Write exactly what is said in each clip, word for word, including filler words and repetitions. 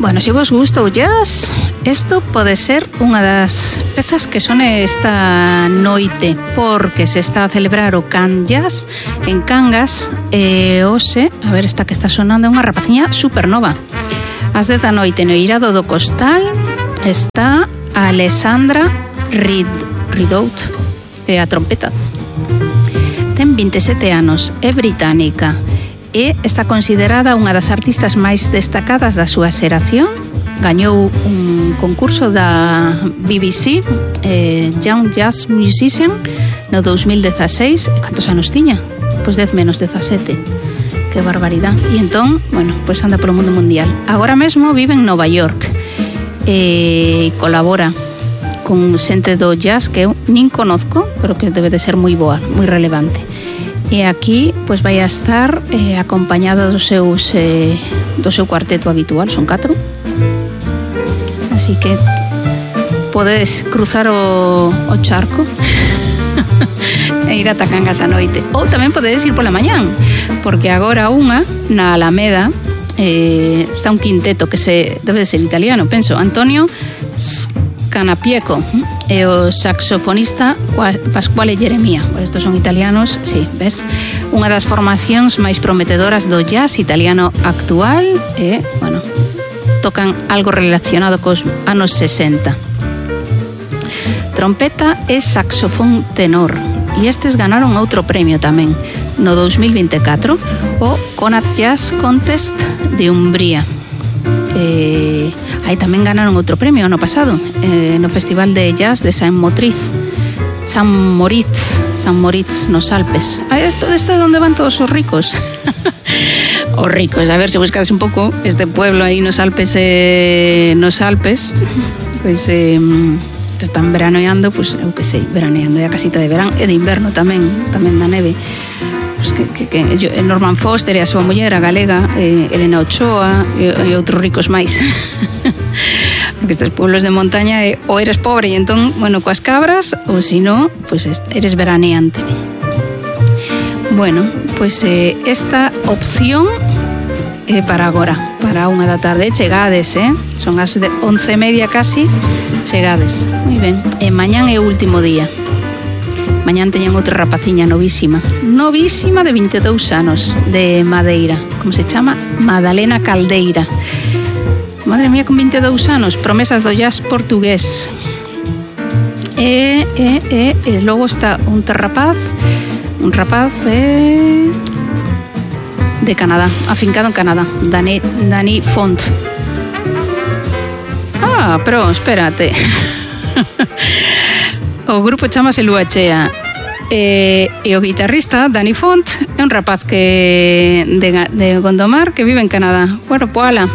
Bueno, se vos gusta o jazz, isto pode ser unha das pezas que sone esta noite, porque se está a celebrar o Can Jazz en Cangas e hoxe, a ver, esta que está sonando é unha rapaciña supernova. Ás dez da noite no Irado do Costal está a Alessandra Rid, Ridout, e a trompeta. Ten vinte e sete anos, é británica e está considerada unha das artistas máis destacadas da súa xeración. Gañou un concurso da B B C, eh, Young Jazz Musician, no dos mil dezaseis. E cantos anos tiña? Pois dez menos dezasete. Que barbaridade. E entón, bueno, pois anda polo mundo mundial. Agora mesmo vive en Nova York e colabora con xente do jazz que eu nin conozco, pero que debe de ser moi boa, moi relevante. E aquí pois vai a estar eh, acompañada dos seus eh, do seu cuarteto habitual, son catro. Así que podes cruzar o, o charco e ir ata Cangas a noite. Ou tamén podedes ir pola mañán, porque agora unha na Alameda eh, está un quinteto que se debe de ser italiano, penso, Antonio Canapieco e o saxofonista Pasquale Jeremia. Pues estos son italianos, sí, ves? Unha das formacións máis prometedoras do jazz italiano actual e, bueno, tocan algo relacionado cos anos sesenta. Trompeta e saxofón tenor. E estes ganaron outro premio tamén no dos mil vinte e catro, o Conat Jazz Contest de Umbría. Eh, aí tamén ganaron outro premio ano pasado eh, no Festival de Jazz de San Motriz San Moritz San Moritz nos Alpes. Ah, esto, esto é onde van todos os ricos os ricos, a ver se buscades un pouco este pueblo aí nos Alpes eh, nos Alpes pois eh, están veraneando, pois eu que sei, veraneando, é a casita de verán e de inverno tamén, tamén da neve. Pues que, que, que yo, Norman Foster e a súa muller, a galega, eh, Elena Ochoa e, e outros ricos máis. Porque estes pueblos de montaña eh, ou eres pobre e entón, bueno, coas cabras, ou se non, pues eres veraneante. Bueno, pues eh, esta opción é para agora, para unha da tarde. Chegades, eh? Son as de once e media casi, chegades. Moi ben. E mañán é o último día. Mañán teñen outra rapaciña novísima. Novísima de vinte e dous anos, de Madeira. Como se chama? Madalena Caldeira. Madre mía, con vinte e dous anos. Promesas do jazz portugués. E, e, e, e logo está un rapaz, un rapaz de... de Canadá, afincado en Canadá. Dani, Dani Font. Ah, pero espérate. O grupo chamase Luachea e, e o guitarrista Dani Font é un rapaz que de, de Gondomar que vive en Canadá. Bueno, poala.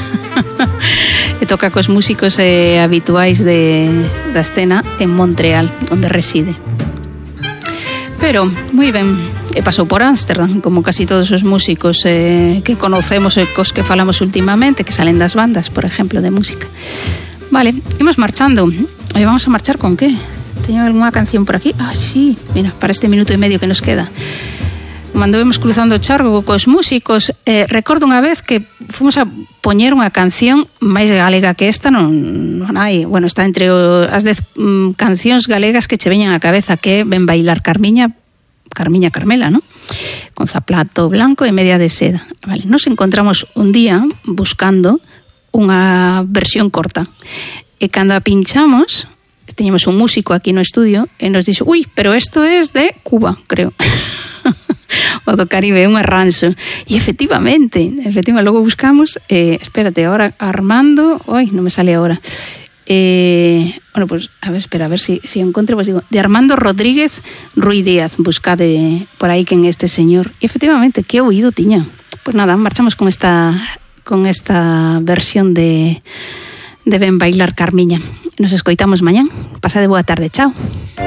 E toca cos músicos eh, habituais de, da escena en Montreal, onde reside. Pero, moi ben, e pasou por Ámsterdam, como casi todos os músicos eh, que conocemos e cos que falamos últimamente, que salen das bandas, por exemplo, de música. Vale, imos marchando. E vamos a marchar con que? Teño algunha canción por aquí? Ah, sí, mira, para este minuto e medio que nos queda. Cando vemos cruzando o charco cos músicos, eh, recordo unha vez que fomos a poñer unha canción máis galega que esta, non, non hai, bueno, está entre o, as dez mm, cancións galegas que che veñan á cabeza, que ven bailar Carmiña, Carmiña Carmela, ¿no? Con zapato blanco e media de seda. Vale, nos encontramos un día buscando unha versión corta. E cando a pinchamos, teñemos un músico aquí no estudio e nos dixo, ui, pero isto é de Cuba, creo. O do Caribe, un arranxo. E efectivamente, efectivamente, logo buscamos, eh, espérate, ahora Armando, oi, non me sale agora. Eh, bueno, pues, a ver, espera, a ver si, si encontro, pues digo, de Armando Rodríguez Ruiz Díaz, buscade por aí quen este señor. E efectivamente, que oído tiña. Pues nada, marchamos con esta con esta versión de de Ben Bailar Carmiña. Nos escoitamos mañán. Pasade boa tarde, chao.